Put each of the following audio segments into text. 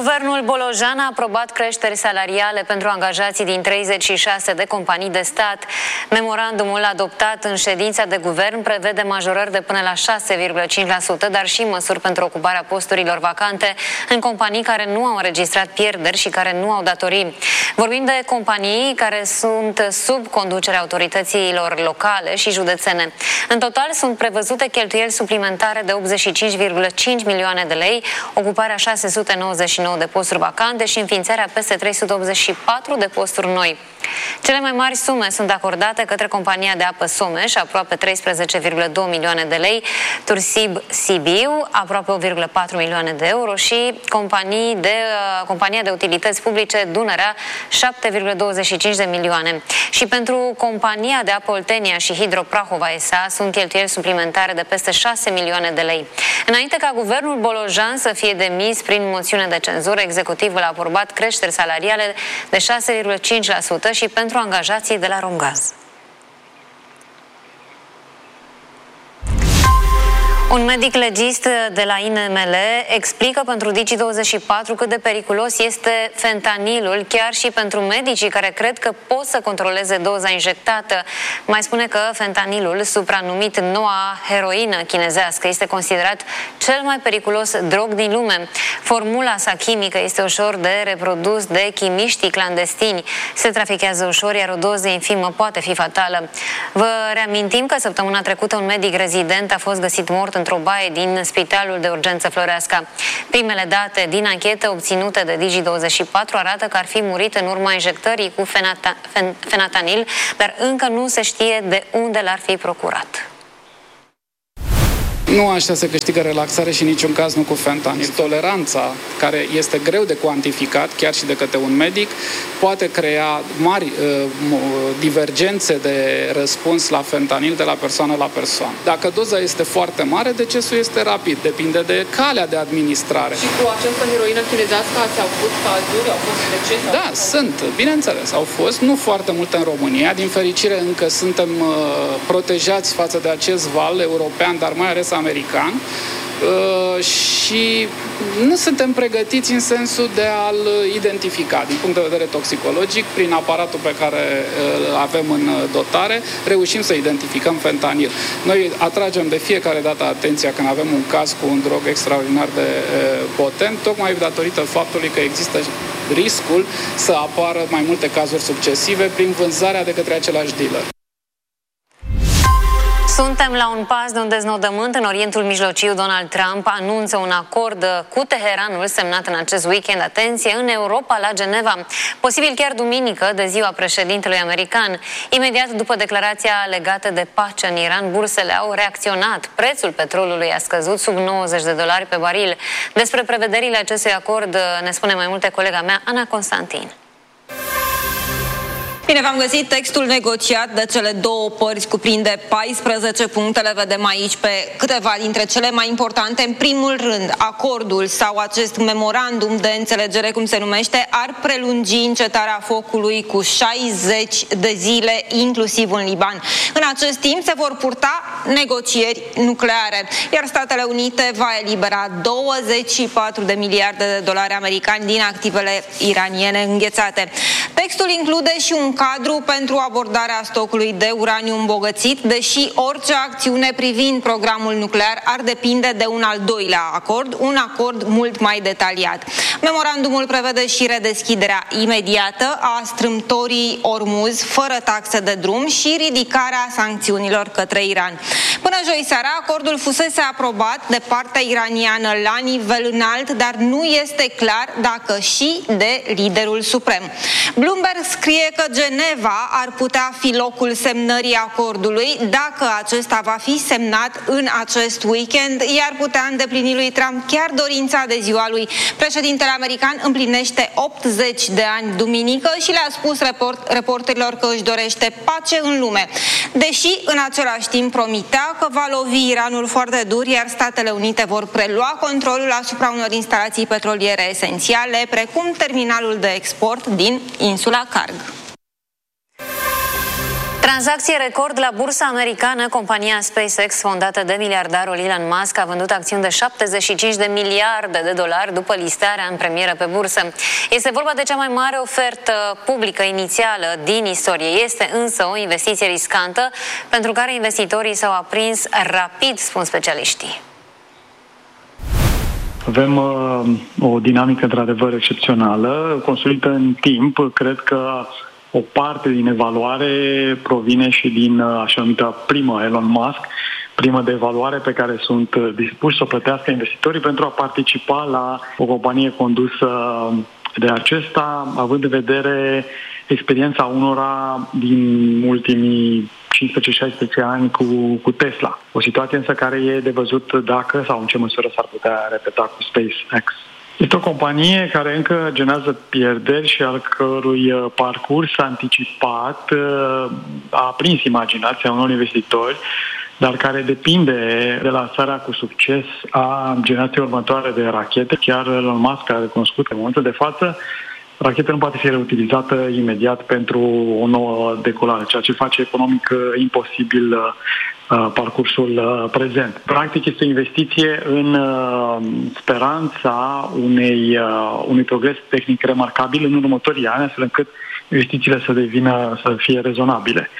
Guvernul Bolojan a aprobat creșteri salariale pentru angajații din 36 de companii de stat. Memorandumul adoptat în ședința de guvern prevede majorări de până la 6,5%, dar și măsuri pentru ocuparea posturilor vacante în companii care nu au înregistrat pierderi și care nu au datorii. Vorbim de companii care sunt sub conducerea autorităților locale și județene. În total sunt prevăzute cheltuieli suplimentare de 85,5 milioane de lei, ocuparea 699 de posturi vacante și înființarea peste 384 de posturi noi. Cele mai mari sume sunt acordate către compania de apă Someș, aproape 13,2 milioane de lei, Tursib Sibiu, aproape 1,4 milioane de euro și compania de utilități publice Dunărea, 7,25 de milioane. Și pentru compania de apă Oltenia și Hidroprahova S.A. sunt cheltuieli suplimentare de peste 6 milioane de lei. Înainte ca guvernul Bolojan să fie demis prin moțiune de cenzură, executivul a aprobat creșteri salariale de 6,5% și pentru angajații de la Romgaz. Un medic legist de la INML explică pentru Digi24 cât de periculos este fentanilul, chiar și pentru medicii care cred că pot să controleze doza injectată. Mai spune că fentanilul, supranumit noua heroină chinezească, este considerat cel mai periculos drog din lume. Formula sa chimică este ușor de reprodus de chimiștii clandestini. Se trafichează ușor, iar o doză infimă poate fi fatală. Vă reamintim că săptămâna trecută un medic rezident a fost găsit mort într-o baie din Spitalul de Urgență Floreasca. Primele date din anchetă obținute de Digi24 arată că ar fi murit în urma injectării cu fentanil, dar încă nu se știe de unde l-ar fi procurat. Nu așa se câștigă relaxare și în niciun caz nu cu fentanil. Toleranța, care este greu de cuantificat, chiar și de către un medic, poate crea mari divergențe de răspuns la fentanil de la persoană la persoană. Dacă doza este foarte mare, decesul este rapid, depinde de calea de administrare. Și cu această heroină chinezească ați avut cazuri, au fost decese? Da, sunt, bineînțeles, au fost, nu foarte multe în România. Din fericire încă suntem protejați față de acest val european, dar mai ales american, și nu suntem pregătiți în sensul de a-l identifica. Din punct de vedere toxicologic, prin aparatul pe care îl avem în dotare, reușim să identificăm fentanil. Noi atragem de fiecare dată atenția când avem un caz cu un drog extraordinar de potent, tocmai datorită faptului că există riscul să apară mai multe cazuri succesive prin vânzarea de către același dealer. Suntem la un pas de un deznodământ în Orientul Mijlociu. Donald Trump anunță un acord cu Teheranul semnat în acest weekend, atenție, în Europa, la Geneva, posibil chiar duminică, de ziua președintelui american. Imediat după declarația legată de pace în Iran, bursele au reacționat. Prețul petrolului a scăzut sub $90 pe baril. Despre prevederile acestui acord ne spune mai multe colega mea, Ana Constantin. Bine, v-am găsit. Textul negociat de cele două părți cuprinde 14 puncte, le vedem aici pe câteva dintre cele mai importante. În primul rând, acordul sau acest memorandum de înțelegere, cum se numește, ar prelungi încetarea focului cu 60 de zile, inclusiv în Liban. În acest timp se vor purta negocieri nucleare, iar Statele Unite va elibera 24 de miliarde de dolari americani din activele iraniene înghețate. Textul include și un cadru pentru abordarea stocului de uraniu îmbogățit, deși orice acțiune privind programul nuclear ar depinde de un al doilea acord, un acord mult mai detaliat. Memorandumul prevede și redeschiderea imediată a strâmtorii Ormuz fără taxe de drum și ridicarea sancțiunilor către Iran. Până joi seara, acordul fusese aprobat de partea iraniană la nivel înalt, dar nu este clar dacă și de liderul suprem. Bloomberg scrie că Geneva ar putea fi locul semnării acordului dacă acesta va fi semnat în acest weekend, iar putea îndeplini lui Trump chiar dorința de ziua lui. Președintele american împlinește 80 de ani duminică și le-a spus reporterilor că își dorește pace în lume, deși în același timp promitea că va lovi Iranul foarte dur, iar Statele Unite vor prelua controlul asupra unor instalații petroliere esențiale, precum terminalul de export din insula Karg. Tranzacție record la bursa americană. Compania SpaceX, fondată de miliardarul Elon Musk, a vândut acțiuni de 75 de miliarde de dolari după listarea în premieră pe bursă. Este vorba de cea mai mare ofertă publică inițială din istorie. Este însă o investiție riscantă pentru care investitorii s-au aprins rapid, spun specialiștii. Avem o dinamică într-adevăr excepțională, construită în timp. Cred că o parte din evaluare provine și din așa numită primă Elon Musk, primă de evaluare pe care sunt dispuși să o plătească investitorii pentru a participa la o companie condusă de acesta, având în vedere experiența unora din ultimii 15-16 ani cu Tesla. O situație însă care e de văzut dacă sau în ce măsură s-ar putea repeta cu SpaceX. Este o companie care încă generează pierderi și al cărui parcurs anticipat a aprins imaginația unor investitori, dar care depinde de lansarea cu succes a generației următoare de rachete. Chiar Elon Musk a recunoscut că în momentul de față racheta nu poate fi reutilizată imediat pentru o nouă decolare, ceea ce face economic imposibil parcursul prezent. Practic este o investiție în speranța unui progres tehnic remarcabil în următorii ani, astfel încât investițiile să fie rezonabile.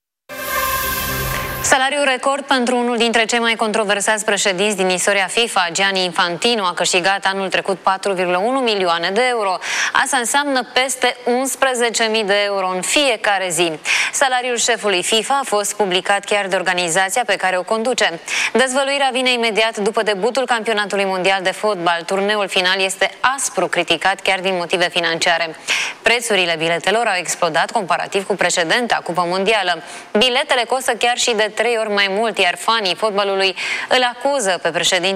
Salariul record pentru unul dintre cei mai controversați președinți din istoria FIFA, Gianni Infantino, a câștigat anul trecut 4,1 milioane de euro. Asta înseamnă peste 11.000 de euro în fiecare zi. Salariul șefului FIFA a fost publicat chiar de organizația pe care o conduce. Dezvăluirea vine imediat după debutul campionatului mondial de fotbal. Turneul final este aspru criticat chiar din motive financiare. Prețurile biletelor au explodat comparativ cu precedenta Cupă Mondială. Biletele costă chiar și de 3 ori mai mult, iar fanii fotbalului îl acuză pe președinte